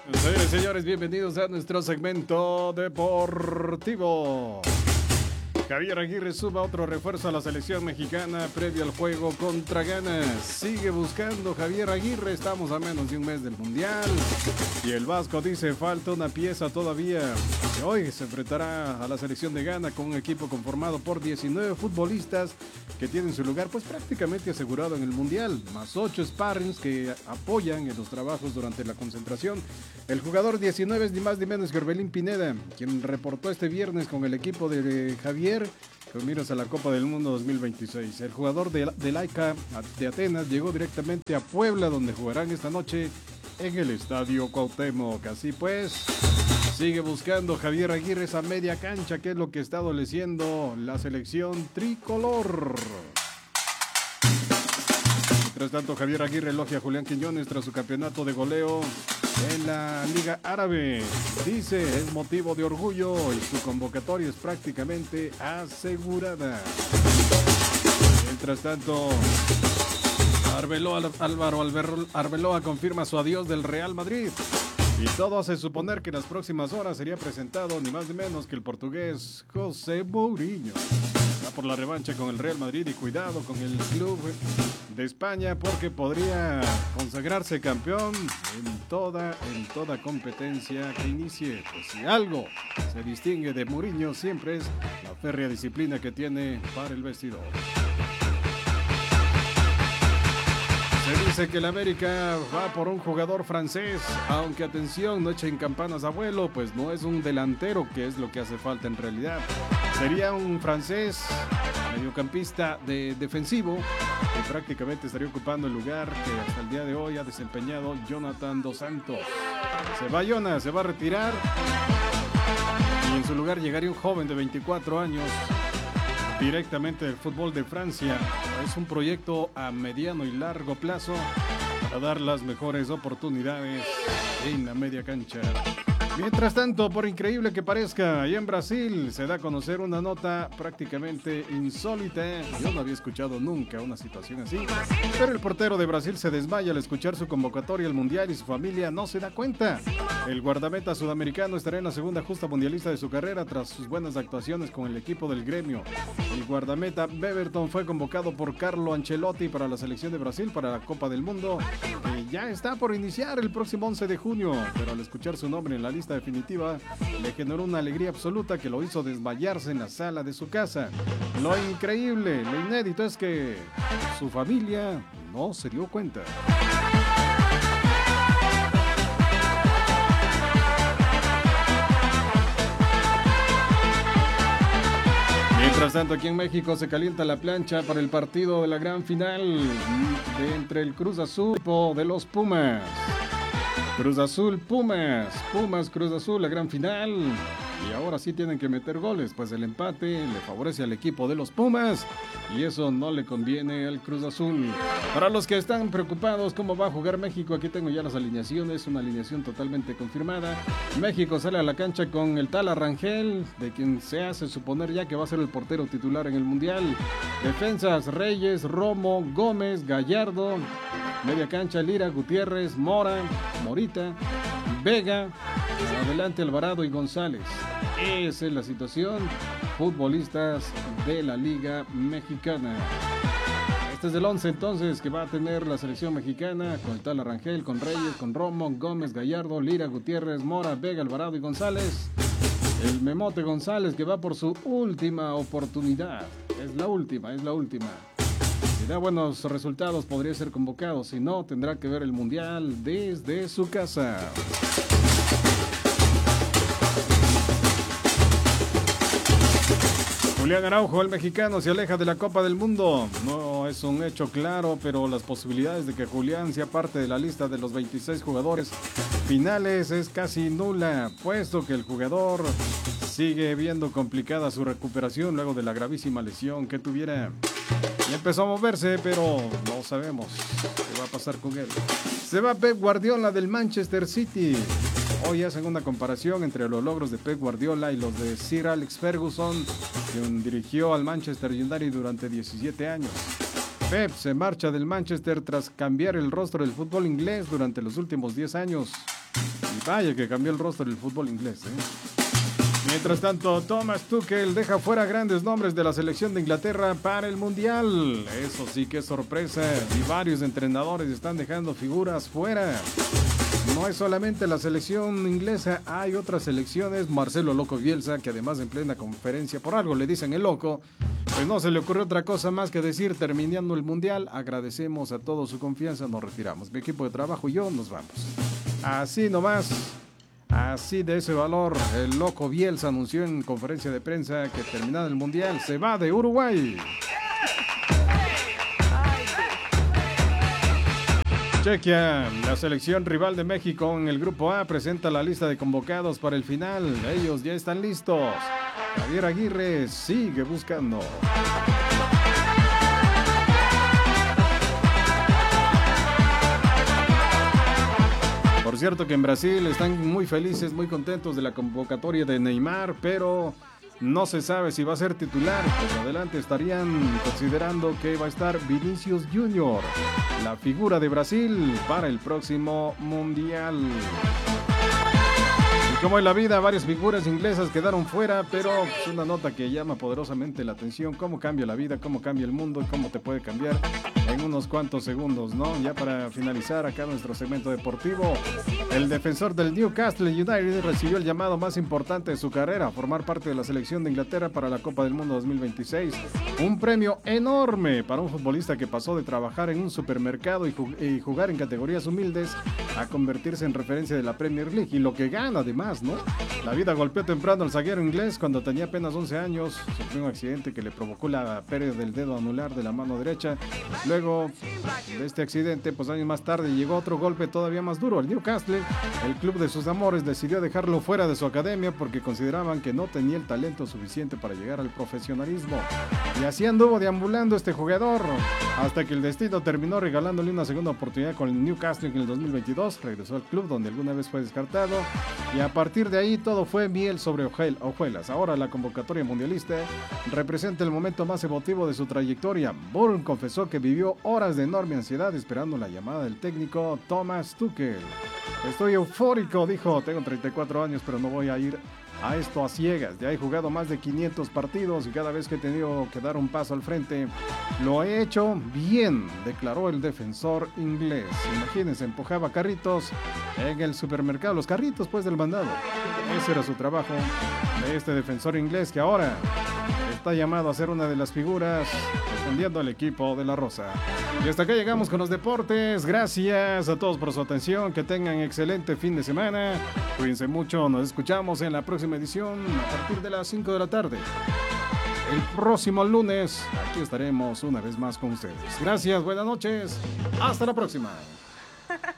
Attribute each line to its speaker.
Speaker 1: Señores y señores, bienvenidos a nuestro segmento deportivo. Javier Aguirre suma otro refuerzo a la selección mexicana previo al juego contra Ghana. Sigue buscando Javier Aguirre, estamos a menos de un mes del Mundial. Y el Vasco dice, falta una pieza todavía. Hoy se enfrentará a la selección de Ghana con un equipo conformado por 19 futbolistas que tienen su lugar pues prácticamente asegurado en el Mundial, más 8 sparrings que apoyan en los trabajos durante la concentración. El jugador 19 es ni más ni menos que Orbelín Pineda, quien reportó este viernes con el equipo de Javier con miras a la Copa del Mundo 2026. El jugador de Laika de Atenas llegó directamente a Puebla, donde jugarán esta noche en el Estadio Cuauhtémoc. Así pues, sigue buscando Javier Aguirre esa media cancha, que es lo que está adoleciendo la selección tricolor. Mientras tanto, Javier Aguirre elogia a Julián Quiñones tras su campeonato de goleo en la Liga Árabe. Dice, es motivo de orgullo y su convocatoria es prácticamente asegurada. Mientras tanto, Álvaro Arbeloa confirma su adiós del Real Madrid. Y todo hace suponer que en las próximas horas sería presentado ni más ni menos que el portugués José Mourinho. Va por la revancha con el Real Madrid y cuidado con el club de España porque podría consagrarse campeón en toda competencia que inicie. Pues si algo se distingue de Mourinho siempre es la férrea disciplina que tiene para el vestidor. Se dice que el América va por un jugador francés, aunque atención, no echen campanas a vuelo, pues no es un delantero, que es lo que hace falta en realidad. Sería un francés mediocampista defensivo que prácticamente estaría ocupando el lugar que hasta el día de hoy ha desempeñado Jonathan Dos Santos. Se va Jonas, se va a retirar y en su lugar llegaría un joven de 24 años directamente del fútbol de Francia. Es un proyecto a mediano y largo plazo para dar las mejores oportunidades en la media cancha. Mientras tanto, por increíble que parezca, allá en Brasil se da a conocer una nota prácticamente insólita. Yo no había escuchado nunca una situación así. Pero el portero de Brasil se desmaya al escuchar su convocatoria al Mundial y su familia no se da cuenta. El guardameta sudamericano estará en la segunda justa mundialista de su carrera tras sus buenas actuaciones con el equipo del gremio. El guardameta Beverton fue convocado por Carlo Ancelotti para la selección de Brasil para la Copa del Mundo, que ya está por iniciar el próximo 11 de junio, pero al escuchar su nombre en la lista definitiva le generó una alegría absoluta que lo hizo desmayarse en la sala de su casa. Lo increíble, lo inédito es que su familia no se dio cuenta. Mientras tanto, aquí en México se calienta la plancha para el partido de la gran final entre el Cruz Azul de los Pumas. Cruz Azul, Pumas, Cruz Azul, la gran final. Y ahora sí tienen que meter goles, pues el empate le favorece al equipo de los Pumas y eso no le conviene al Cruz Azul. Para los que están preocupados cómo va a jugar México, aquí tengo ya las alineaciones, una alineación totalmente confirmada. México sale a la cancha con el Tala Rangel, de quien se hace suponer ya que va a ser el portero titular en el Mundial. Defensas, Reyes, Romo, Gómez, Gallardo. Media cancha, Lira, Gutiérrez, Mora, Morita, Vega, adelante Alvarado y González. Esa es la situación, futbolistas de la Liga Mexicana. Este es el 11 entonces que va a tener la selección mexicana con el Tala Rangel, con Reyes, con Romo, Gómez, Gallardo, Lira, Gutiérrez, Mora, Vega, Alvarado y González. El Memote González que va por su última oportunidad. Es la última. Si da buenos resultados podría ser convocado, si no tendrá que ver el Mundial desde su casa. Julián Araujo, el mexicano, se aleja de la Copa del Mundo. No es un hecho claro, pero las posibilidades de que Julián sea parte de la lista de los 26 jugadores finales es casi nula, puesto que el jugador sigue viendo complicada su recuperación luego de la gravísima lesión que tuviera. Ya empezó a moverse, pero no sabemos qué va a pasar con él. Se va Pep Guardiola del Manchester City. Hoy hacen una comparación entre los logros de Pep Guardiola y los de Sir Alex Ferguson, quien dirigió al Manchester United durante 17 años. Pep se marcha del Manchester tras cambiar el rostro del fútbol inglés durante los últimos 10 años. Y vaya que cambió el rostro del fútbol inglés, ¿eh? Mientras tanto, Thomas Tuchel deja fuera grandes nombres de la selección de Inglaterra para el Mundial. Eso sí que es sorpresa. Y varios entrenadores están dejando figuras fuera. No es solamente la selección inglesa, hay otras selecciones. Marcelo Loco Bielsa, que además en plena conferencia, por algo le dicen el loco, pues no se le ocurrió otra cosa más que decir, terminando el Mundial, agradecemos a todos su confianza, nos retiramos. Mi equipo de trabajo y yo nos vamos. Así nomás. Así de ese valor, el Loco Bielsa anunció en conferencia de prensa que terminado el Mundial se va de Uruguay. Chequia, la selección rival de México en el Grupo A presenta la lista de convocados para el final. Ellos ya están listos. Javier Aguirre sigue buscando. Por cierto que en Brasil están muy felices, muy contentos de la convocatoria de Neymar, pero no se sabe si va a ser titular. Pues adelante estarían considerando que va a estar Vinicius Junior, la figura de Brasil para el próximo Mundial. Y como en la vida, varias figuras inglesas quedaron fuera, pero es una nota que llama poderosamente la atención. Cómo cambia la vida, cómo cambia el mundo y cómo te puede cambiar en unos cuantos segundos, ¿no? Ya para finalizar acá nuestro segmento deportivo, el defensor del Newcastle United recibió el llamado más importante de su carrera, formar parte de la selección de Inglaterra para la Copa del Mundo 2026. Un premio enorme para un futbolista que pasó de trabajar en un supermercado y jugar en categorías humildes a convertirse en referencia de la Premier League, y lo que gana además, ¿no? La vida golpeó temprano al zaguero inglés cuando tenía apenas 11 años, sufrió un accidente que le provocó la pérdida del dedo anular de la mano derecha. Luego de este accidente, pues años más tarde llegó otro golpe todavía más duro. El Newcastle, el club de sus amores, decidió dejarlo fuera de su academia porque consideraban que no tenía el talento suficiente para llegar al profesionalismo. Y así anduvo deambulando este jugador hasta que el destino terminó regalándole una segunda oportunidad con el Newcastle en el 2022. Regresó al club donde alguna vez fue descartado y a partir de ahí todo fue miel sobre hojuelas. Ahora la convocatoria mundialista representa el momento más emotivo de su trayectoria. Burn confesó que vivió horas de enorme ansiedad esperando la llamada del técnico Thomas Tuchel. Estoy eufórico, dijo, tengo 34 años, pero no voy a ir a esto a ciegas. Ya he jugado más de 500 partidos y cada vez que he tenido que dar un paso al frente, lo he hecho bien, declaró el defensor inglés. Imagínense, empujaba carritos en el supermercado, los carritos pues del mandado. Ese era su trabajo de este defensor inglés que ahora está llamado a ser una de las figuras defendiendo al equipo de la Rosa. Y hasta acá llegamos con los deportes. Gracias a todos por su atención. Que tengan excelente fin de semana. Cuídense mucho. Nos escuchamos en la próxima edición a partir de las 5 de la tarde. El próximo lunes aquí estaremos una vez más con ustedes. Gracias, buenas noches. Hasta la próxima.